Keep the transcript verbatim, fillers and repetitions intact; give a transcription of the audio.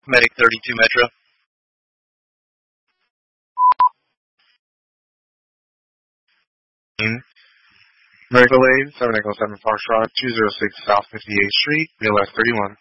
Medic thirty-two Metro. Medical aid, seven Echo seven Foxtrot, two oh six South fifty-eighth Street, Midwest thirty-one.